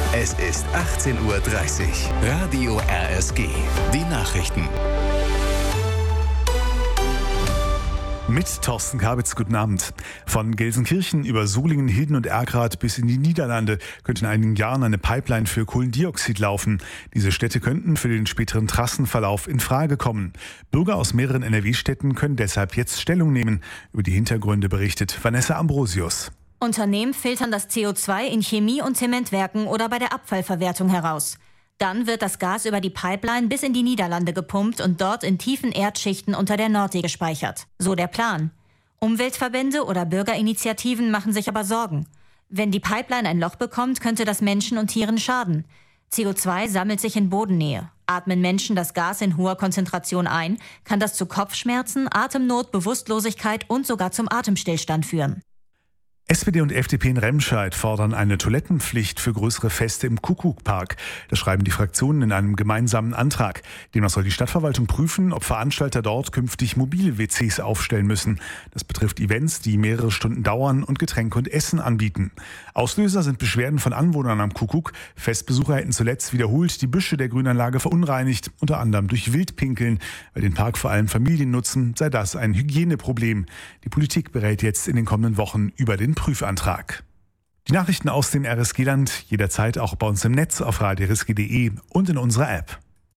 Es ist 18:30 Uhr. Radio RSG. Die Nachrichten. Mit Thorsten Kabitz, guten Abend. Von Gelsenkirchen über Solingen, Hilden und Erkrath bis in die Niederlande könnte in einigen Jahren eine Pipeline für Kohlendioxid laufen. Diese Städte könnten für den späteren Trassenverlauf in Frage kommen. Bürger aus mehreren NRW-Städten können deshalb jetzt Stellung nehmen. Über die Hintergründe berichtet Vanessa Ambrosius. Unternehmen filtern das CO2 in Chemie- und Zementwerken oder bei der Abfallverwertung heraus. Dann wird das Gas über die Pipeline bis in die Niederlande gepumpt und dort in tiefen Erdschichten unter der Nordsee gespeichert. So der Plan. Umweltverbände oder Bürgerinitiativen machen sich aber Sorgen. Wenn die Pipeline ein Loch bekommt, könnte das Menschen und Tieren schaden. CO2 sammelt sich in Bodennähe. Atmen Menschen das Gas in hoher Konzentration ein, kann das zu Kopfschmerzen, Atemnot, Bewusstlosigkeit und sogar zum Atemstillstand führen. SPD und FDP in Remscheid fordern eine Toilettenpflicht für größere Feste im Kuckuckpark. Das schreiben die Fraktionen in einem gemeinsamen Antrag. Demnach soll die Stadtverwaltung prüfen, ob Veranstalter dort künftig mobile WCs aufstellen müssen. Das betrifft Events, die mehrere Stunden dauern und Getränke und Essen anbieten. Auslöser sind Beschwerden von Anwohnern am Kuckuck. Festbesucher hätten zuletzt wiederholt die Büsche der Grünanlage verunreinigt, unter anderem durch Wildpinkeln. Weil den Park vor allem Familien nutzen, sei das ein Hygieneproblem. Die Politik berät jetzt in den kommenden Wochen über den Prüfantrag. Die Nachrichten aus dem RSG-Land jederzeit auch bei uns im Netz auf radiorsg.de und in unserer App.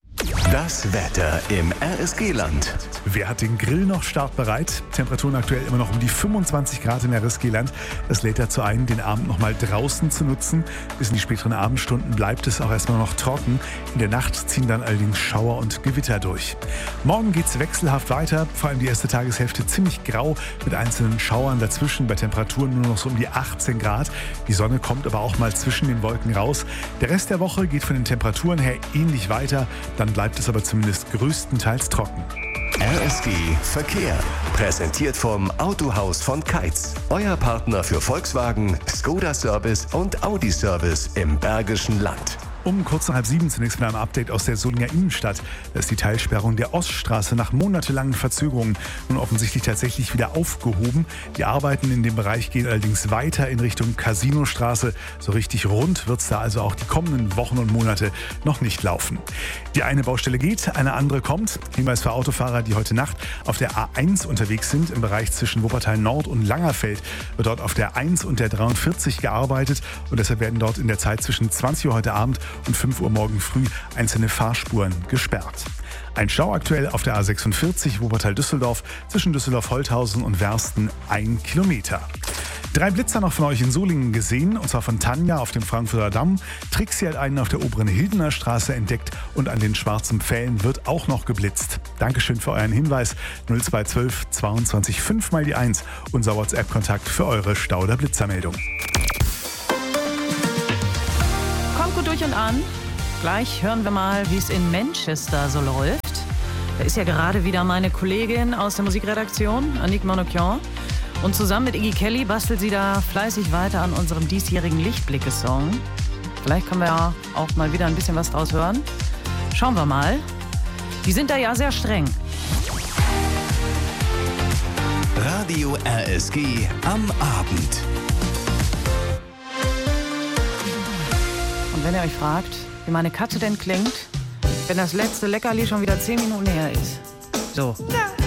Das Wetter im RSG-Land. Wer hat den Grill noch startbereit? Temperaturen aktuell immer noch um die 25 Grad im RSG-Land. Das lädt dazu ein, den Abend noch mal draußen zu nutzen. Bis in die späteren Abendstunden bleibt es auch erstmal noch trocken. In der Nacht ziehen dann allerdings Schauer und Gewitter durch. Morgen geht's wechselhaft weiter. Vor allem die erste Tageshälfte ziemlich grau mit einzelnen Schauern dazwischen. Bei Temperaturen nur noch so um die 18 Grad. Die Sonne kommt aber auch mal zwischen den Wolken raus. Der Rest der Woche geht von den Temperaturen her ähnlich weiter. Dann bleibt es aber zumindest größtenteils trocken. RSG Verkehr. Präsentiert vom Autohaus von Keitz. Euer Partner für Volkswagen, Skoda Service und Audi Service im Bergischen Land. Um kurz nach 6:30 zunächst mit einem Update aus der Solinger Innenstadt. Da ist die Teilsperrung der Oststraße nach monatelangen Verzögerungen nun offensichtlich tatsächlich wieder aufgehoben. Die Arbeiten in dem Bereich gehen allerdings weiter in Richtung Casinostraße. So richtig rund wird es da also auch die kommenden Wochen und Monate noch nicht laufen. Die eine Baustelle geht, eine andere kommt. Hinweis für Autofahrer, die heute Nacht auf der A1 unterwegs sind. Im Bereich zwischen Wuppertal Nord und Langerfeld wird dort auf der 1 und der 43 gearbeitet. Und deshalb werden dort in der Zeit zwischen 20 Uhr heute Abend und 5 Uhr morgen früh einzelne Fahrspuren gesperrt. Ein Stau aktuell auf der A46 Wuppertal-Düsseldorf zwischen Düsseldorf-Holthausen und Wersten 1 Kilometer. 3 Blitzer noch von euch in Solingen gesehen, und zwar von Tanja auf dem Frankfurter Damm. Trixi hat einen auf der oberen Hildener Straße entdeckt und an den Schwarzen Pfählen wird auch noch geblitzt. Dankeschön für euren Hinweis. 0212 22 5 mal die 1, unser WhatsApp-Kontakt für eure Stau- oder Blitzermeldung. Kommt gut durch und an. Gleich hören wir mal, wie es in Manchester so läuft. Da ist ja gerade wieder meine Kollegin aus der Musikredaktion, Annick Monocchian. Und zusammen mit Iggy Kelly bastelt sie da fleißig weiter an unserem diesjährigen Lichtblicke-Song. Vielleicht können wir ja auch mal wieder ein bisschen was draus hören. Schauen wir mal. Die sind da ja sehr streng. Radio RSG am Abend. Und wenn ihr euch fragt, wie meine Katze denn klingt, wenn das letzte Leckerli schon wieder 10 Minuten her ist. So.